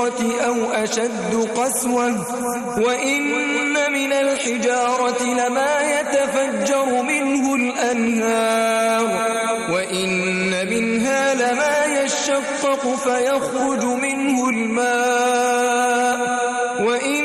الحجارة أو أشد قسوة وإن من الحجارة لما يتفجر منه الأنهار وإن منها لما يشقق فيخرج منه الماء وإن